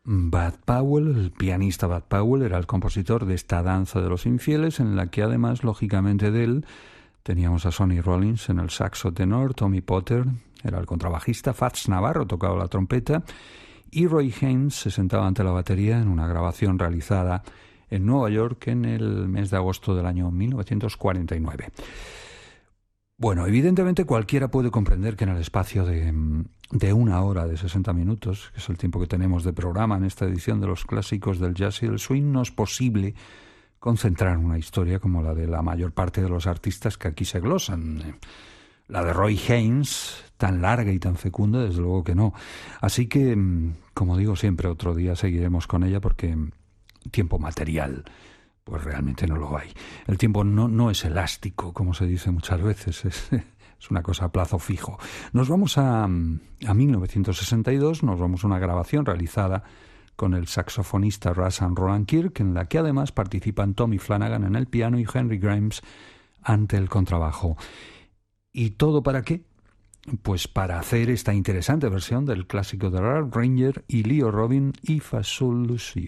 Bud Powell, el pianista Bud Powell, era el compositor de esta Danza de los Infieles, en la que además, lógicamente, de él teníamos a Sonny Rollins en el saxo tenor, Tommy Potter era el contrabajista, Fats Navarro tocaba la trompeta y Roy Haynes se sentaba ante la batería en una grabación realizada en Nueva York en el mes de agosto del año 1949. Bueno, evidentemente cualquiera puede comprender que en el espacio de 1 hora de 60 minutos, que es el tiempo que tenemos de programa en esta edición de los clásicos del jazz y el swing, no es posible concentrar una historia como la de la mayor parte de los artistas que aquí se glosan. La de Roy Haynes, tan larga y tan fecunda, desde luego que no. Así que, como digo siempre, otro día seguiremos con ella porque tiempo material pues realmente no lo hay. El tiempo no es elástico, como se dice muchas veces, es una cosa a plazo fijo. Nos vamos a 1962, nos vamos a una grabación realizada con el saxofonista Ras and Roland Kirk, en la que además participan Tommy Flanagan en el piano y Henry Grimes ante el contrabajo. ¿Y todo para qué? Pues para hacer esta interesante versión del clásico de Art Ranger y Leo Robin, If a Soul Lose You.